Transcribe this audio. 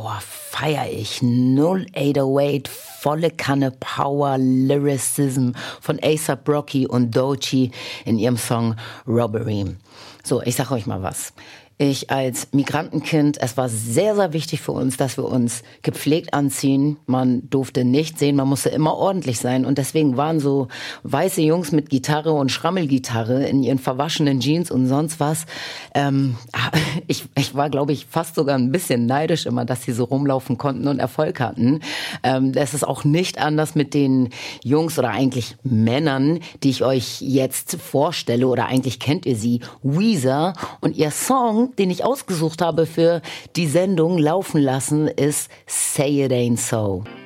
boah, feier ich. 0808, volle Kanne Power, Lyricism von A$AP Rocky und Doechii in ihrem Song Robbery. So, ich sag euch mal was. Ich als Migrantenkind, es war sehr, sehr wichtig für uns, dass wir uns gepflegt anziehen. Man durfte nicht sehen, man musste immer ordentlich sein. Und deswegen waren so weiße Jungs mit Gitarre und Schrammelgitarre in ihren verwaschenen Jeans und sonst was. Ich war, glaube ich, fast sogar ein bisschen neidisch immer, dass sie so rumlaufen konnten und Erfolg hatten. Das ist auch nicht anders mit den Jungs oder eigentlich Männern, die ich euch jetzt vorstelle. Oder eigentlich kennt ihr sie, Weezer. Und ihr Song, den ich ausgesucht habe für die Sendung laufen lassen, ist Say It Ain't So.